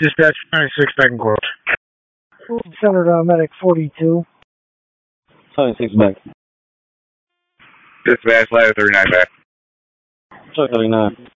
Dispatch 96 back and court. Center medic 42. 76 back. Dispatch ladder 39 back. Truck 39.